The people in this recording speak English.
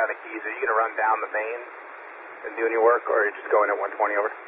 down the Keys, are you going to run down the main and do any work, or are you just going at 120 over?